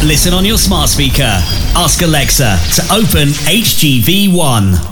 Listen on your smart speaker. Ask Alexa to open HGV1.